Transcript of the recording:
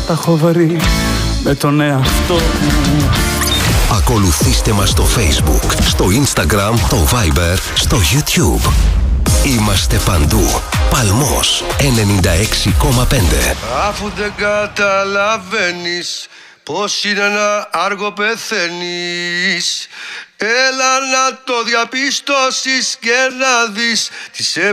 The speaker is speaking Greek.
τα έχω βρει με τον εαυτό μου. Ακολουθήστε μας στο Facebook, στο Instagram, το Viber, στο YouTube. Είμαστε παντού. Παλμός 96,5. Αφού δεν καταλαβαίνεις πως είναι ένα άργο πεθαίνεις, έλα να το διαπιστώσεις και να δεις τι σε